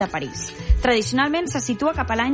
de París. Tradicionalment se situa cap a l'any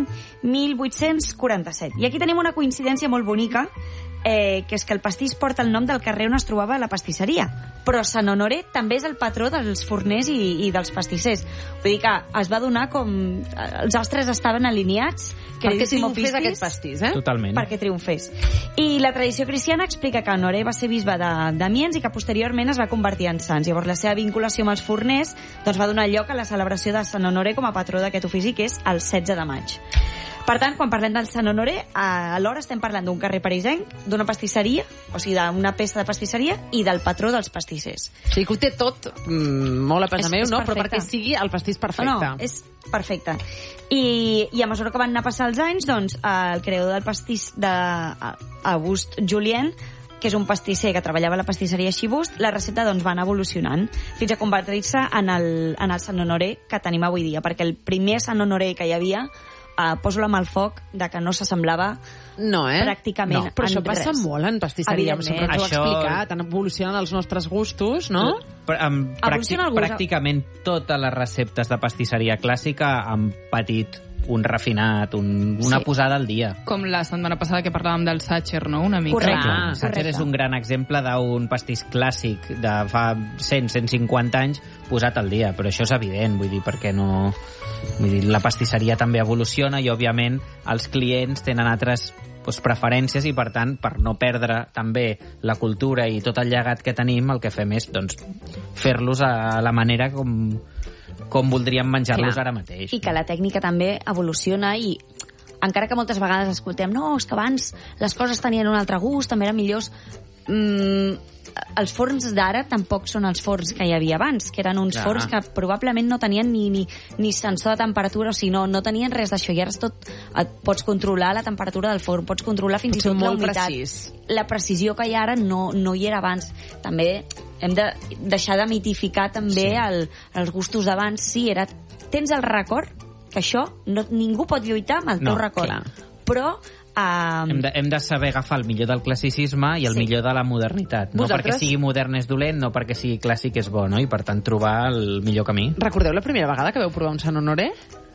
1847. I aquí tenim una coincidència molt bonica, que és que el pastís porta el nom del carrer on es trobava la pastisseria. Però Sant Honoré també és el patró dels forners i dels pastissers. Vull dir que es va donar com... Els astres estaven alineats. Perquè triomfés aquest pastís, Totalment. Perquè triomfés. I la tradició cristiana explica que Honoré va ser bisbe d'Amiens i que posteriorment es va convertir en sants. Llavors la seva vinculació amb els forners doncs, va donar lloc a la celebració de Sant Honoré com a patró d'aquest ofici, que és el 16 de maig. Per tant, quan parlem del Sant Honoré, alhora estem parlant d'un carrer parisenc, d'una pastisseria, o sigui, d'una peça de pastisseria, i del patró dels pastissers. O sigui que ho té tot molt a casa meu, no? Perfecte. Però perquè sigui el pastís perfecte. No, és perfecte. I a mesura que van anar passant els anys, doncs, el creador del pastís d'Auguste Julien, que és un pastisser que treballava a la pastisseria Chibust, la recepta doncs, va anar evolucionant fins a convertir-se en el Sant Honoré que tenim avui dia, perquè el primer Sant Honoré que hi havia, poso-la amb el foc de que no s'assemblava pràcticament no, però això passa molt en pastisseria, sempre ens ho ha explicat, han evolucionat els nostres gustos, no? Pràcticament totes les receptes de pastisseria clàssica han patit un refinat, una posada al dia. Com la setmana passada que parlàvem del Sacher, no? Una mica. Correcte. Sacher és un gran exemple d'un pastís clàssic de fa 100-150 anys posat al dia, però això és evident, vull dir, perquè no... Vull dir, la pastisseria també evoluciona i, òbviament, els clients tenen altres preferències i, per tant, per no perdre també la cultura i tot el llegat que tenim, el que fem és doncs, fer-los a la manera com voldríem menjar-los ara mateix. I que la tècnica també evoluciona i encara que moltes vegades escoltem no, és que abans les coses tenien un altre gust, també eren millors... els forns d'ara tampoc són els forns que hi havia abans, que eren uns forns que probablement no tenien ni sensor de temperatura, o sigui, no tenien res d'això, i ara és tot, pots controlar la temperatura del forn, pots controlar fins i tot la humitat. La precisió que hi ha ara no hi era abans. També hem de deixar de mitificar també els gustos d'abans. Sí, tens el record, que això ningú pot lluitar amb el teu record. Clar. Però hem de saber agafar el millor del classicisme i el millor de la modernitat. No perquè sigui modern és dolent, no perquè sigui clàssic és bo, no? I per tant trobar el millor camí. Recordeu la primera vegada que vau provar un Sant Honoré?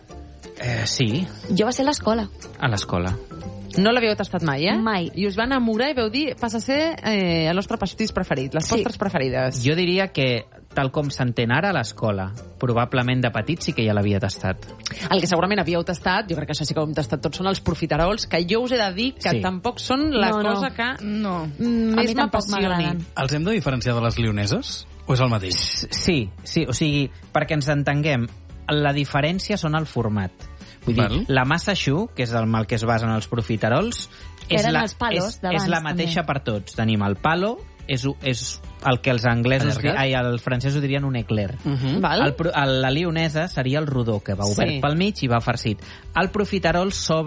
Sí. Jo va ser a l'escola. A l'escola. No l'havíeu tastat mai, Mai. I us va enamorar i vau dir, passa a ser el nostre pastís preferit, les vostres preferides. Jo diria que, tal com s'entén ara a l'escola, probablement de petit sí que ja l'havia tastat. El que segurament havíeu tastat, jo crec que això sí que ho hem tastat tots, són els profiterols, que jo us he de dir que tampoc són la cosa que més m'apassioni. Els hem de diferenciar de les lioneses? O és el mateix? Sí, o sigui, perquè ens entenguem, la diferència són el format. Vull dir, la massa choux, que és el mal que es basen els profiterols, és la mateixa per tots. Tenim el palo, és el que els anglesos els francesos dirien un éclair. La lionesa seria el rodó, que va obert pel mig i va farcit. El profiterol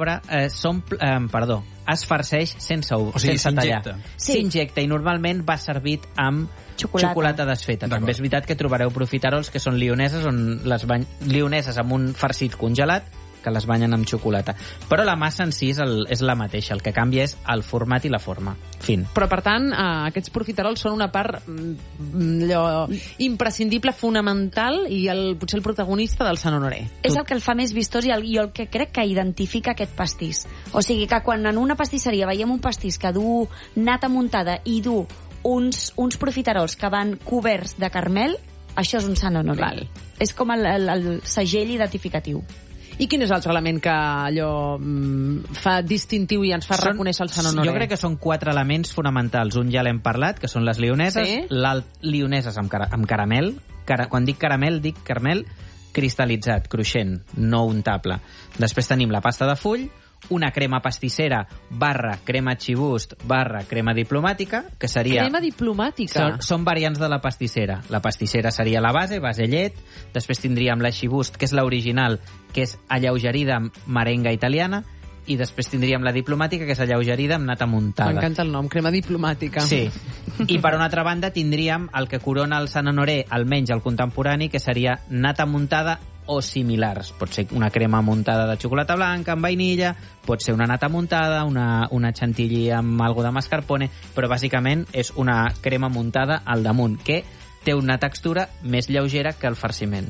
es farceix sense tallar. S'injecta i normalment va servit amb xocolata desfeta. També és veritat que trobareu profiterols que són lioneses, lioneses amb un farcit congelat que les banyen amb xocolata. Però la massa en si és la mateixa. El que canvia és el format i la forma. Fin. Però, per tant, aquests profiterols són una part imprescindible, fonamental, i potser el protagonista del Sant Honoré. És el que el fa més vistós i el que crec que identifica aquest pastís. O sigui que quan en una pastisseria veiem un pastís que du nata muntada i du uns profiterols que van coberts de caramel, això és un Sant Honoré. És com el segell identificatiu. I quin és l'altre element que allò fa distintiu i ens fa reconèixer el Sant Honoré? Jo crec que són 4 elements fonamentals. Un ja l'hem parlat, que són les lioneses, lioneses amb caramel. Quan dic caramel, dic caramel cristal·litzat, cruixent, no untable. Després tenim la pasta de full, una crema pastissera / crema Chibust / crema diplomàtica, que seria... Crema diplomàtica? Són variants de la pastissera. La pastissera seria la base llet. Després tindríem la Chibust, que és l'original, que és alleugerida amb merenga italiana, i després tindríem la diplomàtica, que és alleugerida amb nata muntada. M'encanta el nom, crema diplomàtica. Sí. I per una altra banda tindríem el que corona el Sant Honoré, almenys el contemporani, que seria nata muntada o similars. Pot ser una crema muntada de xocolata blanca amb vainilla, pot ser una nata muntada, una chantilly amb algo de mascarpone, però bàsicament és una crema muntada al damunt, que té una textura més lleugera que el farciment.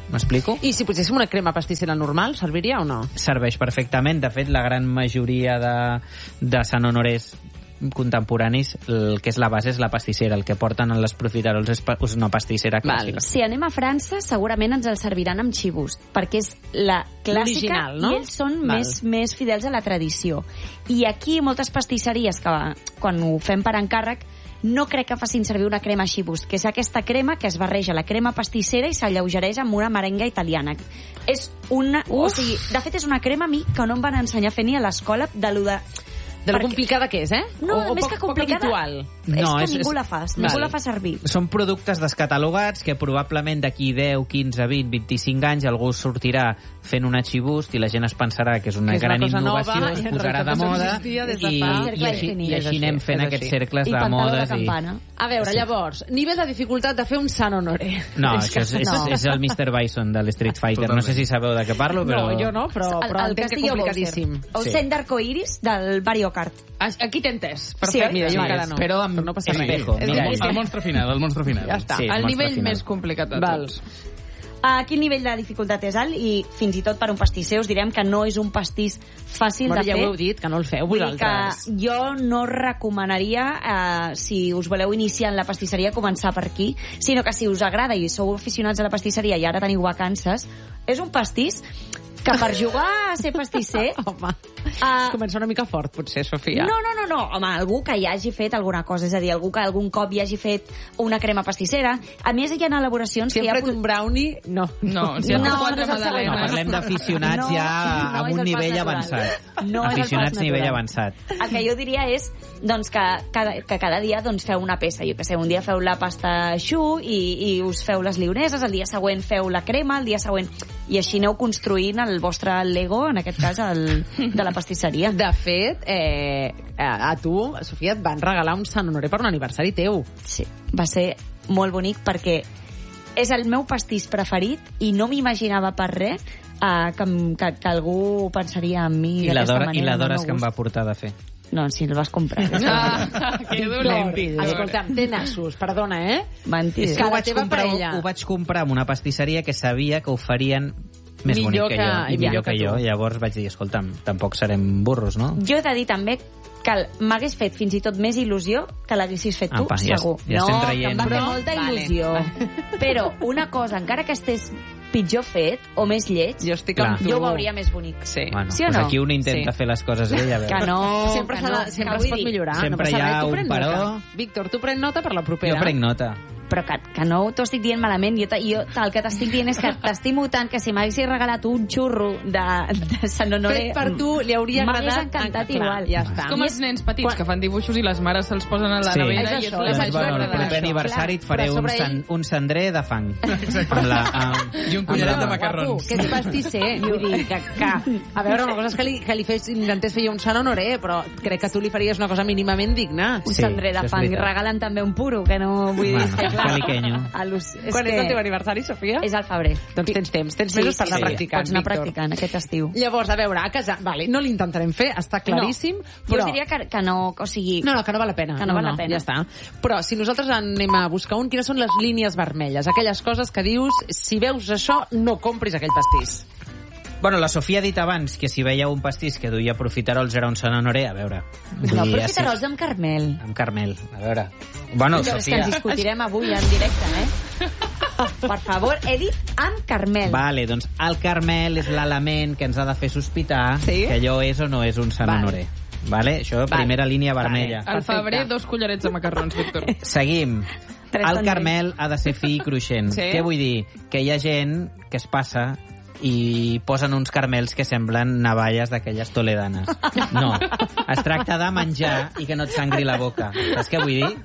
M'explico? I si poséssim una crema pastissera normal, serviria o no? Serveix perfectament. De fet, la gran majoria de Sant Honorés contemporanis, el que és la base és la pastissera. El que porten en les profiterols és una pastissera clàssica. Si anem a França, segurament ens el serviran amb xibust, perquè és la clàssica, no? I ells són més fidels a la tradició. I aquí moltes pastisseries que quan ho fem per encàrrec no crec que facin servir una crema xibust, que és aquesta crema que es barreja la crema pastissera i s'alleugereix amb una merenga italiana. És una... O sigui, de fet, és una crema a mi que no em van ensenyar a fer ni a l'escola de lo complicada que és, eh? No, més que complicada. Poc habitual. És que ningú la fa. Ningú la fa servir. Són productes descatalogats que probablement d'aquí 10, 15, 20, 25 anys algú sortirà fent una xibust i la gent es pensarà que és una gran innovació, es posarà de moda i així anem fent aquests cercles de modes. A veure, llavors, nivell de dificultat de fer un Sant Honoré. No, això és el Mr. Bison de l'Street Fighter. No sé si sabeu de què parlo, però... No, jo no, però entenc que complicadíssim. O sent d'arcoiris del Mario Kart. Aquí t'he entès. Perfecte, mira, jo encara no. Però no passa espejo. El monstre final, Ja està. El nivell més complicat de tots. Aquí el nivell de dificultat és alt i fins i tot per un pastisser us direm que no és un pastís fàcil de fer. Ja ho heu dit, que no el feu vosaltres. Jo no recomanaria, si us voleu iniciar en la pastisseria, començar per aquí, sinó que si us agrada i sou aficionats a la pastisseria i ara teniu vacances, és un pastís que per jugar a ser pastisser... Home, es comença una mica fort, potser, Sofia. No. Home, algú que hi hagi fet alguna cosa, és a dir, algú que algun cop hi hagi fet una crema pastissera. A més, hi ha elaboracions que... Si hem fet un brownie, no. Si hem fet quatre magdalenes. No, parlem d'aficionats ja amb un nivell avançat. Aficionats a nivell avançat. El que jo diria és doncs, que cada dia doncs, feu una peça. Jo que sé, un dia feu la pasta choux i us feu les lioneses, el dia següent feu la crema, el dia següent... I així aneu construint el vostre Lego, en aquest cas, de la pastisseria. De fet, a tu, Sofia, et van regalar un Sant Honoré per un aniversari teu. Sí, va ser molt bonic perquè és el meu pastís preferit i no m'imaginava per res que algú pensaria en mi d'aquesta manera. I l'adores que em va portar de fer. No, si el vas comprar. Que dolent. Escolta'm, té nassos, perdona, eh? Mentida. Que la teva parella... Ho vaig comprar en una pastisseria que sabia que ho farien més bonic que jo. I millor que jo. Llavors vaig dir, escolta'm, tampoc serem burros, no? Jo he de dir també que m'hagués fet fins i tot més il·lusió que l'haguessis fet tu, segur. Ja estem traient. Que em va fer molta il·lusió. Però una cosa, encara que estés pitjor fet o més lleig, jo ho veuria més bonic. Sí. Bueno, sí o no? Aquí un intenta fer les coses bé, ja veus. Que no, sempre es pot millorar. Sempre hi ha un paró. Víctor, tu pren nota per la propera? Jo prenc nota. Però que no t'ho estic dient malament. Jo el que t'estic dient és que t'estimo tant que si m'haguessis regalat un xurro de Sant Honoré... Fet per tu, li hauria agradat... M'hagués encantat igual. Ja està. Com els nens petits que fan dibuixos i les mares se'ls posen a la nevera i el proper aniversari et faré un cendrer de fang. I un collaret de macarrons. Que ets pastisser. Vull dir que... A veure, una cosa és que li intentés fer un Sant Honoré, però crec que tu li faries una cosa mínimament digna. Un cendrer de fang. I regalen també un puro, que no vull dir... Caliquenyo. Quan és el teu aniversari, Sofia? És al febrer. Doncs tens mesos per anar practicant, pots anar practicant aquest estiu. Llavors, a veure, a casa... Vale, no l'intentarem fer, està claríssim. Però... Jo diria que no, o sigui... No, que no val la pena. Que no val la pena. Ja està. Però si nosaltres anem a buscar quines són les línies vermelles? Aquelles coses que dius, si veus això, no compris aquell pastís. Bueno, la Sofia ha dit abans que si veieu un pastís que duia profiterols era un Sant Honoré, a veure... No, profiterols amb carmel. Amb carmel, a veure... Bueno, Sofia... És que ens discutirem avui en directe, eh? Per favor, he dit amb carmel. Vale, doncs el carmel és l'element que ens ha de fer sospitar que allò és o no és un Sant Honoré. Vale? Això, primera línia vermella. Al febrer, 2 collarets de macarrons, Víctor. Seguim. El carmel ha de ser fi i cruixent. Què vull dir? Que hi ha gent que es passa i posen uns carmels que semblen navalles d'aquelles toledanes. No, es tracta de menjar i que no et sangri la boca. Saps què vull dir?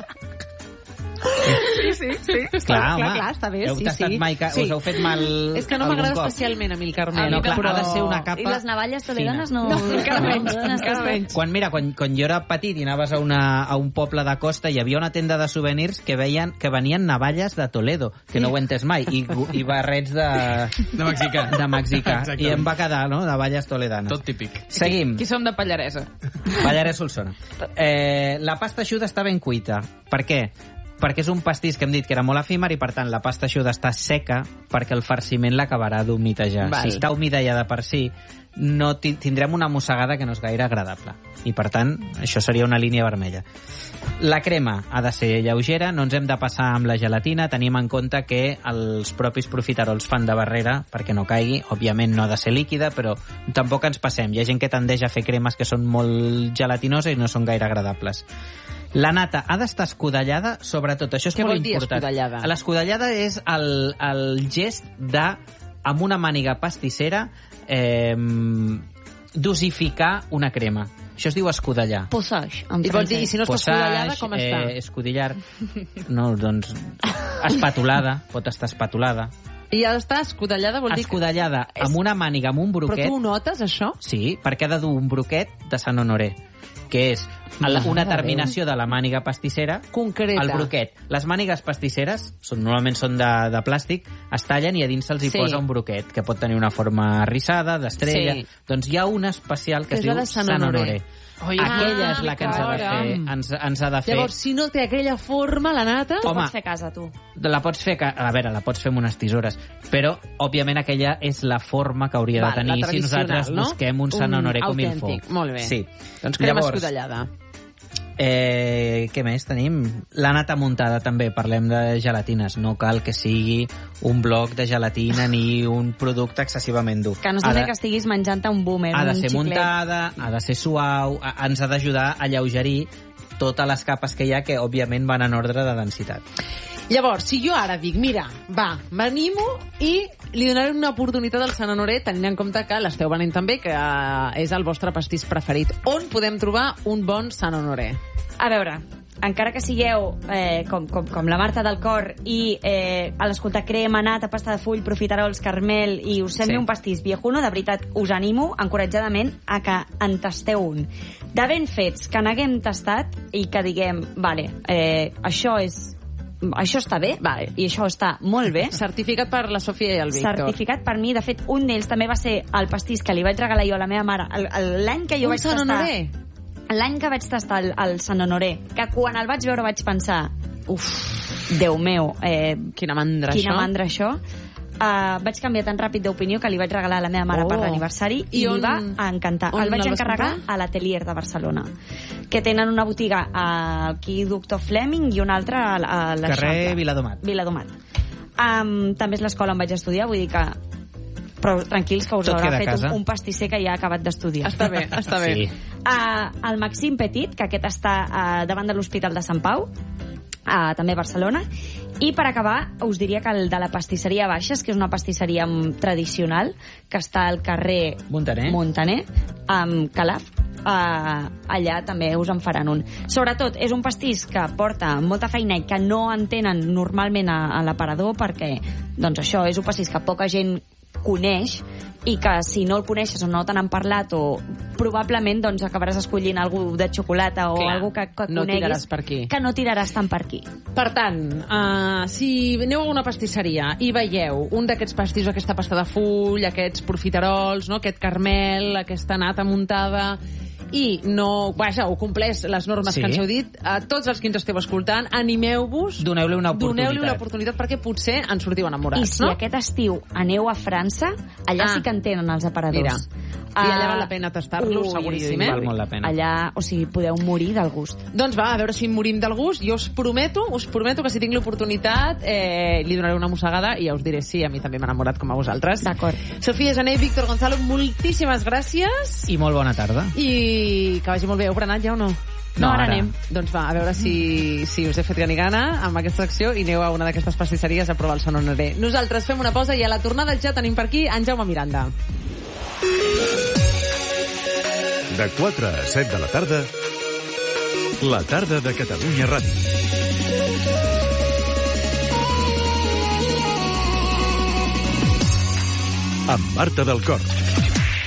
Sí. Clar, està bé. Heu tastat mai que us heu fet mal és que no m'agrada especialment a mi el carmel. No, clar, ha de ser una capa... I les navalles toledanes no... Quan jo era petit i anaves a un poble de costa, hi havia una tenda de souvenirs que venien navalles de Toledo, que no ho he entès mai, i barrets de mexicà. I em va quedar, no?, navalles toledanes. Tot típic. Seguim. Qui som de Pallaresa? Pallarès Solsona. La pasta eixuda està ben cuita. Per què? perquè és un pastís que hem dit que era molt efímer i, per tant, la pasta això d'estar seca perquè el farciment l'acabarà d'humitejar. Si està humidellada per si, no tindrem una mossegada que no és gaire agradable. I, per tant, això seria una línia vermella. La crema ha de ser lleugera, no ens hem de passar amb la gelatina, tenim en compte que els propis profiterols fan de barrera perquè no caigui, òbviament no ha de ser líquida, però tampoc ens passem. Hi ha gent que tendeix a fer cremes que són molt gelatinoses i no són gaire agradables. La nata ha d'estar escudellada, sobretot, això és molt important. Què vol dir escudellada? L'escudellada és el gest de, amb una màniga pastissera, dosificar una crema. Això es diu escudellar. Possage, en francès. I vol dir, si no està escudellada, com està? Escudillar. No, doncs, espatulada, pot estar espatulada. I ha d'estar escudellada, vol dir... Escudellada, amb una màniga, amb un broquet... Però tu ho notes, això? Sí, perquè ha de dur un broquet de Sant Honoré, que és una terminació de la màniga pastissera. Concreta. El broquet. Les mànigues pastisseres, normalment són de plàstic, es tallen i a dins se'ls hi posa un broquet, que pot tenir una forma arrissada, d'estrella. Sí. Doncs hi ha una especial que es diu Sant Honoré. Aquella és la que ens ha de fer. Ens ha de fer. Llavors, si no té aquella forma, la nata... La pots fer a casa, tu. La pots fer... A veure, la pots fer amb unes tisores. Però, òbviament, aquella és la forma que hauria de tenir si nosaltres busquem un Sant Honoré com il faut. Molt bé. Sí. Doncs crema escudellada. Què més tenim? La nata muntada, també. Parlem de gelatines. No cal que sigui un bloc de gelatina ni un producte excessivament dur. Que no sembla que estiguis menjant-te un boomer, ha de ser muntada, ha de ser suau, ens ha d'ajudar a alleugerir totes les capes que hi ha, que òbviament van en ordre de densitat. Llavors, si jo ara dic, mira, m'animo i li donaré una oportunitat al Sant Honoré, tenint en compte que l'esteu venent també, que és el vostre pastís preferit. On podem trobar un bon Sant Honoré? A veure, encara que sigueu com la Marta del Cor i a l'escoltar crema, nata, pasta de full, profiterols, carmel i us sembli un pastís viejuno, de veritat us animo encoratjadament a que en tasteu un. De ben fets, que n'haguem tastat i que diguem, vale, això està bé, vale, i això està molt bé. Certificat per la Sofia i el Víctor. Certificat per mi. De fet, un d'ells també va ser el pastís que li vaig regalar jo a la meva mare l'any que jo vaig tastar. Un Sant Honoré? L'any que vaig tastar el Sant Honoré, que quan el vaig veure vaig pensar, Déu meu, quina mandra això. Vaig canviar tan ràpid d'opinió que li vaig regalar a la meva mare per l'aniversari i li va encantar. El vaig encarregar a l'Atelier de Barcelona, que tenen una botiga aquí Doctor Fleming i una altra a la carrer Viladomat. També és l'escola on vaig estudiar, vull dir que però tranquils que us haurà fet un pastisser que ja ha acabat d'estudiar. Està bé. Sí. El Maxim Petit, que aquest està davant de l'Hospital de Sant Pau, també a Barcelona. I per acabar, us diria que el de la pastisseria Baixes, que és una pastisseria tradicional, que està al carrer Montaner, amb Calaf, allà també us en faran un. Sobretot, és un pastís que porta molta feina i que no en tenen normalment a l'aparador, perquè doncs això és un pastís que poca gent coneix i que si no el coneixes o no te n'han parlat o probablement doncs acabaràs escollint algú de xocolata o algú que no coneguis tiraràs per aquí. Que no tiraràs tant per aquí. Per tant, si aneu a una pastisseria i veieu un d'aquests pastissos, aquesta pasta de full, aquests profiterols, no? Aquest carmel, aquesta nata muntada i no, ho compleix les normes que ens heu dit, a tots els que ens esteu escoltant, animeu-vos, doneu-li una oportunitat perquè potser en sortiu enamorats. I si aquest estiu aneu a França, allà sí que en tenen els aparadors. I allà val la pena tastar-los, seguríssim. Val molt la pena. Allà, o sigui, podeu morir del gust. Doncs va, a veure si morim del gust. Jo us prometo que si tinc l'oportunitat li donaré una mossegada i ja us diré si a mi també m'ha enamorat com a vosaltres. D'acord. Sofia Gené i Víctor Gonzalo, moltíssimes gràcies. I molt bona tarda. I que vagi molt bé. Heu berenat ja o no? No, ara anem. Doncs va, a veure si us he fet gana amb aquesta secció i aneu a una d'aquestes pastisseries a provar el Sant Honoré. Nosaltres fem una pausa i a la tornada ja tenim per aquí en Jaume Miranda. De 4 a 7 de la tarda, la tarda de Catalunya Ràdio. Amb Marta del Cor.